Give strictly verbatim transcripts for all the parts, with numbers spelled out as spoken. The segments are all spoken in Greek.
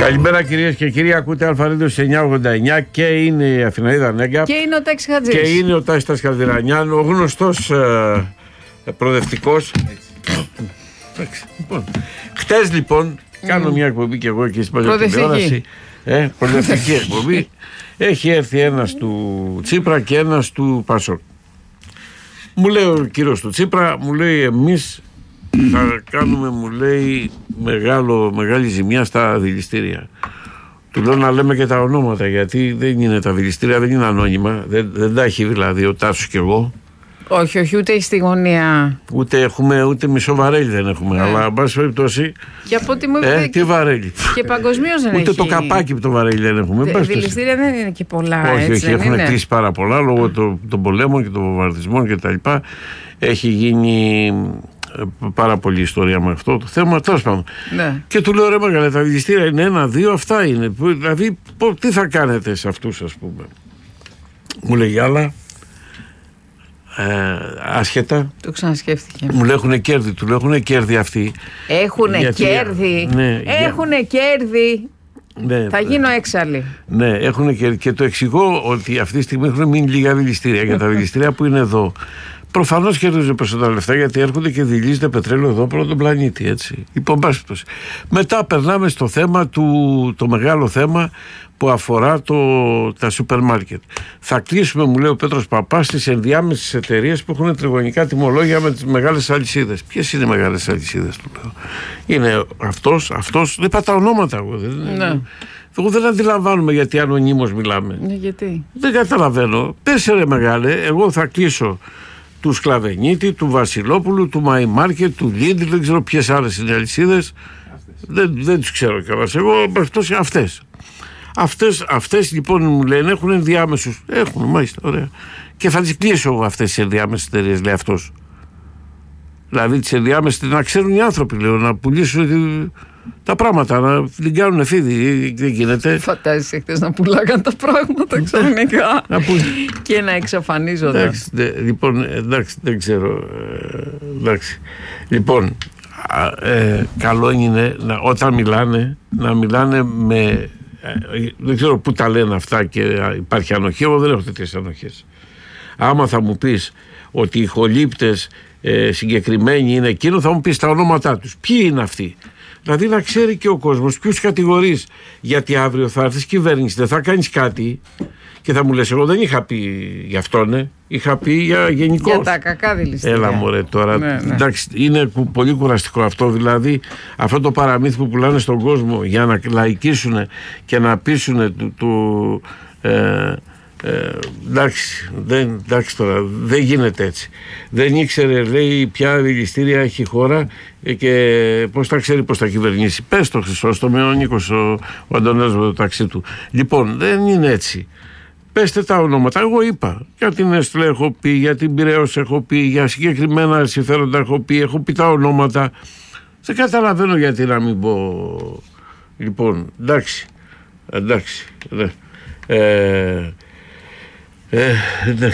Καλημέρα κυρίες και κύριοι, ακούτε Αλφα-Radio εννιακόσια ογδόντα εννιά και είναι η Αθηναίδα Νέγκα και είναι ο Τάκης Χατζής και είναι ο Τάκης Καλδηρανιάν, ο γνωστός ε, προοδευτικός. Λοιπόν, χτες λοιπόν mm. κάνω μια εκπομπή και εγώ εκεί στην Παλαιοτηλεόραση, ε, προοδευτική εκπομπή. Έχει έρθει ένας του Τσίπρα και ένας του Πασόκ. Μου λέει ο κύριος του Τσίπρα, μου λέει εμείς θα κάνουμε, μου λέει, μεγάλο, μεγάλη ζημιά στα δηληστήρια. Του λέω να λέμε και τα ονόματα, γιατί δεν είναι τα δηληστήρια, δεν είναι ανώνυμα, δεν, δεν τα έχει δηλαδή ο Τάσος και εγώ. Όχι, όχι, ούτε έχει στη γωνία. Ούτε έχουμε, ούτε μισό βαρέλι δεν έχουμε. Ναι. Αλλά, εν πάση περιπτώσει. Και από ό,τι μου είπατε. Ε, τι βαρέλι. Και παγκοσμίως δεν ούτε έχει. Ούτε το καπάκι από το βαρέλι δεν έχουμε. Τα δηληστήρια δεν είναι και πολλά. Όχι, έτσι, όχι, έχουν κλείσει πάρα πολλά λόγω των, των πολέμων και των βομβαρδισμών κτλ. Έχει γίνει πάρα πολλή ιστορία με αυτό το θέμα. Τέλος πάντων. Ναι. Και του λέω ρε μεγάλε, τα δηληστήρια είναι ένα, δύο, αυτά είναι. Δηλαδή, τι θα κάνετε σε αυτούς, ας πούμε. Μου λέει άλλα. Ε, άσχετα. Το ξανασκέφτηκε. Μου λέει έχουν κέρδη. Του λέω έχουν κέρδη αυτοί. Έχουνε γιατί, κέρδη. Ναι, έχουνε για... κέρδη. Ναι, θα γίνω έξαλλη. Ναι, έχουν κέρδη. Και το εξηγώ ότι αυτή τη στιγμή έχουν μείνει λίγα δηληστήρια. Για τα δηληστήρια που είναι εδώ. Προφανώς κερδίζουν περισσότερα λεφτά γιατί έρχονται και δηλίζεται πετρέλαιο εδώ από τον πλανήτη. Έτσι. Λοιπόν, μετά περνάμε στο θέμα του, το μεγάλο θέμα που αφορά το, τα σούπερ μάρκετ. Θα κλείσουμε, μου λέει ο Πέτρος Παπάς, τις ενδιάμεσες εταιρείες που έχουν τριγωνικά τιμολόγια με τις μεγάλες αλυσίδες. Ποιες είναι οι μεγάλες αλυσίδες, του λέω. Είναι αυτός, αυτός, δεν είπα τα ονόματα εγώ. Δεν, ναι. Εγώ δεν αντιλαμβάνομαι γιατί ανωνύμως μιλάμε. Ναι, γιατί. Δεν καταλαβαίνω. Πες ρε μεγάλε, εγώ θα κλείσω του Σκλαβενίτη, του Βασιλόπουλου, του My Market, του Lidl, δεν ξέρω ποιες άλλες είναι οι αλυσίδες. Δεν, δεν τις ξέρω κιόλας. Εγώ αυτές, αυτές. Αυτές, αυτές λοιπόν μου λένε έχουν ενδιάμεσους. Έχουν, μάλιστα, ωραία. Και θα τις κλείσω αυτές τις ενδιάμεσες εταιρείες, λέει αυτός. Δηλαδή τις ενδιάμεσες, να ξέρουν οι άνθρωποι, λέω, να πουλήσουν τα πράγματα, να την κάνουν φίδι, δεν γίνεται. Φαντάζεσαι χθες να πουλάγαν τα πράγματα ξαφνικά και να εξαφανίζονται. Εντάξει, δε, λοιπόν, εντάξει, δεν ξέρω. Εντάξει. Λοιπόν, ε, καλό είναι να, όταν μιλάνε, να μιλάνε με... Ε, δεν ξέρω πού τα λένε αυτά και υπάρχει ανοχή. Εγώ δεν έχω τέτοιες ανοχές. Άμα θα μου πεις ότι οι χολύπτες ε, συγκεκριμένοι είναι εκείνο, θα μου πεις τα ονόματά τους. Ποιοι είναι αυτοί. Δηλαδή να ξέρει και ο κόσμος ποιους κατηγορείς. Γιατί αύριο θα έρθεις κυβέρνηση, δεν θα κάνεις κάτι και θα μου λες εγώ δεν είχα πει γι' αυτόν, ναι. Είχα πει για γενικώς. Για τα κακά δηληστήρια. Έλα μωρέ τώρα. Ναι, ναι. Εντάξει, είναι πολύ κουραστικό αυτό. Δηλαδή αυτό το παραμύθι που πουλάνε στον κόσμο για να λαϊκίσουν και να πείσουν του... του ε, Ε, εντάξει, δεν, εντάξει τώρα, δεν γίνεται έτσι. Δεν ήξερε, λέει, ποια δηληστήρια έχει η χώρα και πώς θα ξέρει πώς θα κυβερνήσει. Πες το Χρυσόστομο, ο Νίκος, ο, ο Αντωνέας με το ταξί του. Λοιπόν, δεν είναι έτσι. Πέστε τα ονόματα. Εγώ είπα. Για την Εστλέ έχω πει, για την Πειραιώς έχω πει, για συγκεκριμένα συμφέροντα έχω πει, έχω πει τα ονόματα. Δεν καταλαβαίνω γιατί να μην πω. Λοιπόν, εντάξει. Εντάξει. Ναι. Ε, Ε, ναι.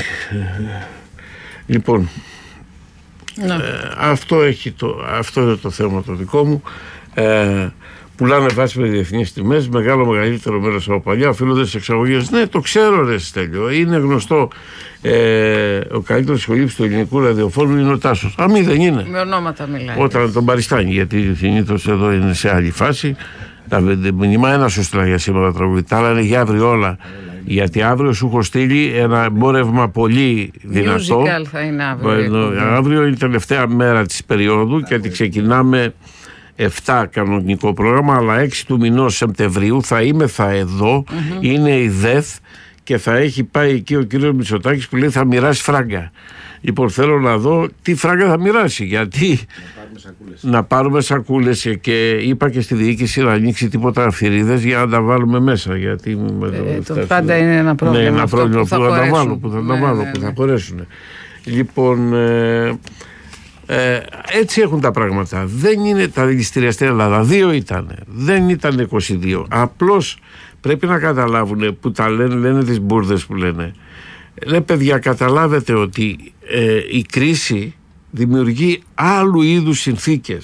Λοιπόν, ναι. ε, αυτό, έχει το, αυτό είναι το θέμα το δικό μου. Ε, πουλάνε βάση με διεθνείς τιμές, μεγάλο μεγαλύτερο μέρος από παλιά, οφείλονται στις εξαγωγές. Ναι, το ξέρω ρε Στέλιο, είναι γνωστό. Ε, ο καλύτερος σχολήπτης του ελληνικού ραδιοφώνου είναι ο Τάσος. Α, μη δεν είναι. Με ονόματα μιλάει. Όταν τον παριστάνει, γιατί συνήθως εδώ είναι σε άλλη φάση. Τα μηνύμα ένα σου στείλα για σήμερα τραγουδιτά, αλλά είναι για αύριο όλα. Γιατί αύριο σου έχω στείλει ένα εμπόρευμα πολύ δυνατό. Musical θα είναι αύριο. Αύριο είναι η τελευταία μέρα της περίοδου και ξεκινάμε εφτά κανονικό πρόγραμμα, αλλά έξι του μηνός Σεπτεμβρίου θα είμαι θα εδώ, mm-hmm. είναι η ΔΕΘ και θα έχει πάει εκεί ο κύριος Μητσοτάκης που λέει θα μοιράσει φράγκα. Λοιπόν, θέλω να δω τι φράγκα θα μοιράσει, γιατί να πάρουμε σακούλες και είπα και στη διοίκηση να ανοίξει τίποτα αφηρίδες για να τα βάλουμε μέσα. Γιατί ε, το πάντα είναι ένα πρόβλημα. Ναι, ένα πρόβλημα που, που θα, θα τα βάλω, που θα ναι, τα βάλω, ναι, που ναι. θα χωρέσουν. Λοιπόν, ε, ε, έτσι έχουν τα πράγματα. Δεν είναι τα δηληστήρια στην Ελλάδα. Δύο ήταν. Δεν ήταν είκοσι δύο. Απλώς πρέπει να καταλάβουν που τα λένε, λένε τις μπουρδες που λένε. Λέει παιδιά, καταλάβετε ότι ε, η κρίση δημιουργεί άλλου είδους συνθήκες.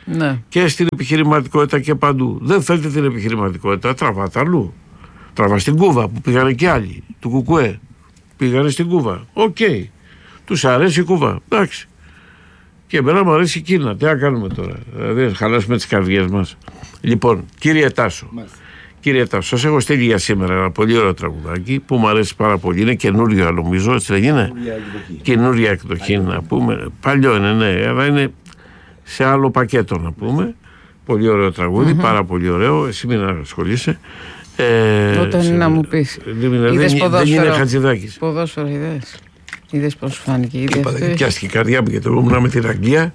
Ναι. Και στην επιχειρηματικότητα και παντού. Δεν θέλετε την επιχειρηματικότητα, τραβάτε αλλού. Τραβά στην Κούβα που πήγανε και άλλοι του Κουκουέ. Πήγανε στην Κούβα. Οκ. Okay. Τους αρέσει η Κούβα. Εντάξει. Και εμένα μου αρέσει η Κίνα. Τι να κάνουμε τώρα. Δηλαδή, χαλάσουμε τις καρδιές μας. Λοιπόν, κύριε Τάσο. Μάλιστα. Κύριε Τάσο, σας έχω στείλει για σήμερα ένα πολύ ωραίο τραγουδάκι που μου αρέσει πάρα πολύ. Είναι καινούριο, νομίζω, έτσι δεν είναι. Καινούρια εκδοχή, να πούμε. Παλιό είναι, ναι, αλλά είναι σε άλλο πακέτο, να πούμε. Πολύ ωραίο τραγούδι, mm-hmm. πάρα πολύ ωραίο. Εσύ μην ασχολείσαι. Ε, Όταν είναι να μου πεις. Δεν είναι Χατζηδάκης. Ποδόσφαιρο, είδες. Είδες πώς σου φάνηκε. Είπατε, πιάστηκε η καρδιά μου γιατί εγώ ήμουν με την Αγγλία.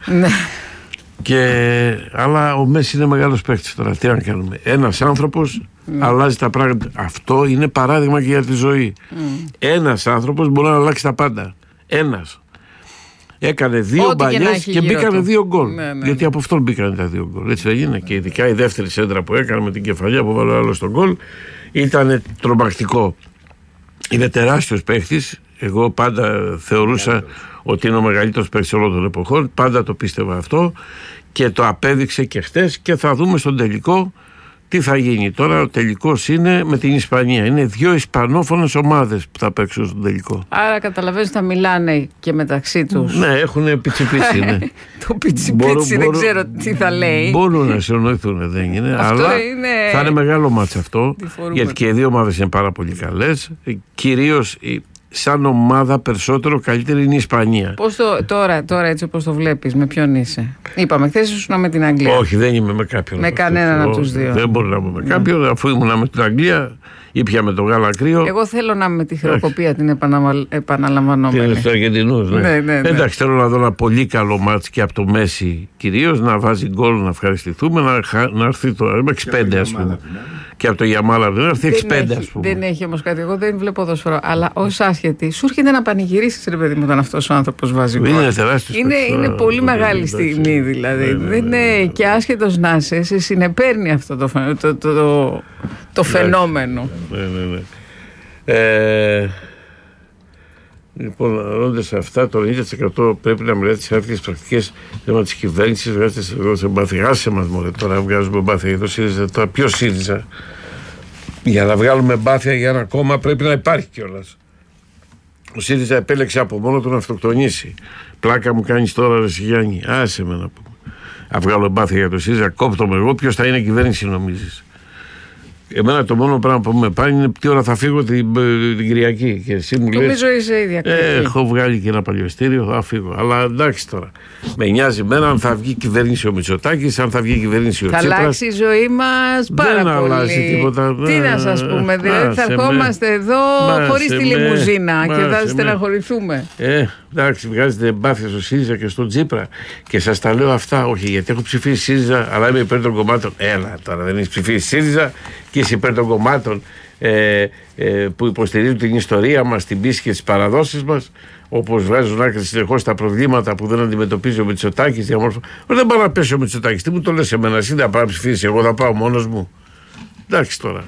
Και, αλλά ο Μέση είναι μεγάλος παίκτης τώρα. Τι να κάνουμε. Ένας άνθρωπος mm. αλλάζει τα πράγματα. Αυτό είναι παράδειγμα και για τη ζωή. Mm. Ένας άνθρωπος μπορεί να αλλάξει τα πάντα. Ένας. Έκανε δύο μπαλιές και, και μπήκανε του. δύο γκολ. Ναι, ναι. Γιατί από αυτόν μπήκανε τα δύο γκολ. Έτσι δεν έγινε. Και ειδικά η δεύτερη σέντρα που έκανε με την κεφαλιά που βάλε άλλο στον γκολ ήταν τρομακτικό. Είναι τεράστιος παίκτης. Εγώ πάντα θεωρούσα ότι είναι ο μεγαλύτερος παίκτης όλων των εποχών. Πάντα το πίστευα αυτό και το απέδειξε και χτες και θα δούμε στον τελικό τι θα γίνει. Τώρα ο τελικός είναι με την Ισπανία. Είναι δύο ισπανόφωνες ομάδες που θα παίξουν στον τελικό. Άρα καταλαβαίνεις θα μιλάνε και μεταξύ τους. Ναι, έχουν πιτσιπίτσι. Ναι. Το πιτσιπίτσι δεν ξέρω τι θα λέει. Μπορούν να συνοηθούν, δεν είναι. Αυτό αλλά είναι... θα είναι μεγάλο μάτς αυτό. Γιατί και οι δύο ομάδες είναι πάρα πολύ καλές. Κυρίως σαν ομάδα περισσότερο καλύτερη είναι η Ισπανία. Πώς το, τώρα, τώρα έτσι όπως το βλέπεις, με ποιον είσαι? Είπαμε χθες ήσουν με την Αγγλία. Όχι, δεν είμαι με κάποιον. Με κανέναν από τους δύο. Δεν μπορώ να είμαι με κάποιον, αφού ήμουν με την Αγγλία ή πια με το γάλα κρύο. Εγώ θέλω να είμαι με τη χειροκοπία την επαναμα... επαναλαμβανόμενη. Την Αργεντινούς, ναι. Ναι, ναι, ναι. Εντάξει, θέλω να δω ένα πολύ καλό μάτς και από το Μέση κυρίως, να βάζει γκολ, να ευχαριστηθούμε, να, να έρθει το εξήντα πέντε ας πούμε. Και από το Γιαμάλα δεν έρθει εξήντα πέντε ας πούμε. Δεν έχει όμως κάτι. Εγώ δεν βλέπω ποδόσφαιρο. Αλλά ως άσχετη, σου έρχεται να πανηγυρίσεις, ρε παιδί μου, όταν αυτός ο άνθρωπος βάζει γκολ. Είναι τεράστιος. Είναι, είναι πολύ το μεγάλη στιγμή δηλαδή. Ναι, ναι, ναι, ναι. Είναι και άσχετος να είσαι, σε συνεπέρνει αυτό το, το, το, το, το φαινόμενο. Ναι, ναι, ναι. Ε, λοιπόν, ρώντας αυτά, το ενενήντα τοις εκατό πρέπει να μελέτη τις άρχιες πρακτικές θέμα της κυβέρνησης. Βγάζετε εδώ σε μπάθη. Άσε μας, μωρέ, τώρα βγάζουμε μπάθη. Εδώ ΣΥΡΙΖΑ, τώρα ποιο ΣΥΡΙΖΑ? Για να βγάλουμε μπάθια για ένα κόμμα πρέπει να υπάρχει κιόλας. Ο ΣΥΡΙΖΑ επέλεξε από μόνο του να αυτοκτονήσει. Πλάκα μου κάνεις τώρα, ρε Σιγιάννη. Άσε με να πούμε. Να βγάλω μπάθια για το ΣΥΡΙΖΑ, κόπτω με εγώ. Ποιος θα είναι κυβέρνηση, νομίζεις? Εμένα το μόνο πράγμα που με πάει είναι τι ώρα θα φύγω την, την Κυριακή. Και εσύ μου λες, νομίζω είσαι ίδια. Ε, έχω βγάλει και ένα παλιοστήριο, θα φύγω. Αλλά εντάξει τώρα. Με νοιάζει εμένα αν θα βγει κυβέρνηση ο Μητσοτάκης, αν θα βγει κυβέρνηση ο Τσίπρας. Θα αλλάξει η ζωή μας πάρα δεν πολύ. Δεν αλλάζει τίποτα. Τι να σας πούμε, δηλαδή θα ερχόμαστε με. εδώ χωρίς τη λιμουζίνα με. και θα στεναχωρηθούμε. Ε, εντάξει, βγάζετε εμπάθεια στο ΣΥΡΙΖΑ και στον Τσίπρα. Και σας τα λέω αυτά, όχι γιατί έχω ψηφίσει ΣΥΡΙΖΑ, αλλά είμαι υπέρ των κομμάτων. Έλα τώρα, δεν έχει ψηφίσει ΣΥΡΙΖΑ και είσαι υπέρ των κομμάτων ε, ε, που υποστηρίζουν την ιστορία μας, την πίστη και τις παραδόσεις μας, όπως βγάζουν άκρη συνεχώς τα προβλήματα που δεν αντιμετωπίζει ο Μητσοτάκης. Διαμόρφω... Δεν πάω να πέσει ο Μητσοτάκης. Τι μου το λες εμένα, εσύ δεν πάω να ψηφίσει, εγώ θα πάω μόνος μου. Εντάξει τώρα.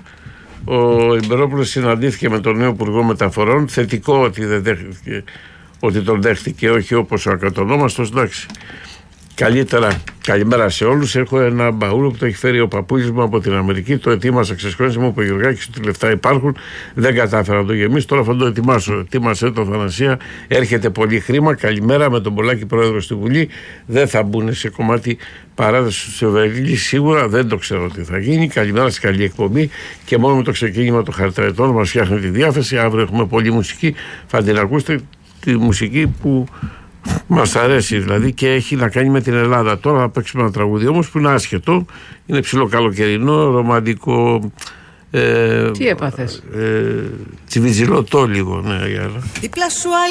Ο Ιμπερόπουλος συναντήθηκε με τον νέο Υπουργό Μεταφορών. Θετικό ότι, δεν δέχτηκε, ότι τον δέχτηκε, όχι όπως ο ακατονόμαστος. Εντάξει. Καλύτερα, καλημέρα σε όλους. Έχω ένα μπαούλο που το έχει φέρει ο παππούλης μου από την Αμερική. Το ετοίμασα ξεσχόνισε μου, είπε ο Γιωργάκης ότι λεφτά υπάρχουν. Δεν κατάφερα να το γεμίσω. Τώρα θα το ετοιμάσω. Ετοίμασε το, Θανασία. Έρχεται πολύ χρήμα. Καλημέρα με τον Πολάκη πρόεδρο στη Βουλή. Δεν θα μπουν σε κομμάτι παράδοση του Σεβερίλη. Σίγουρα δεν το ξέρω τι θα γίνει. Καλημέρα σε καλή εκπομπή. Και μόνο με το ξεκίνημα των χαρταετών μας φτιάχνει τη διάθεση. Αύριο έχουμε πολλή μουσική. Θα την ακούσετε τη μουσική που μας αρέσει δηλαδή και έχει να κάνει με την Ελλάδα. Τώρα θα παίξουμε ένα τραγούδι όμως που είναι άσχετο. Είναι ψηλό καλοκαιρινό, ρομαντικό. Ε, Τι έπαθες? Ε, τσιβιτζιλωτό λίγο, ναι. Δίπλα σου